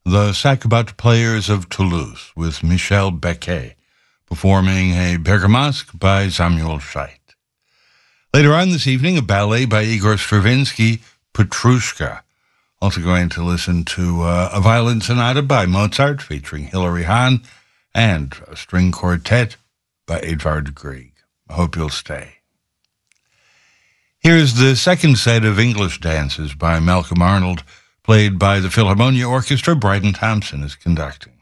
the Sacabat Players of Toulouse with Michel Becquet, performing a Bergamasque by Samuel Scheidt. Later on this evening, a ballet by Igor Stravinsky, Petrushka. Also going to listen to a violin sonata by Mozart featuring Hilary Hahn and a string quartet by Edvard Grieg. I hope you'll stay. Here's the second set of English dances by Malcolm Arnold, played by the Philharmonia Orchestra. Bryden Thompson is conducting.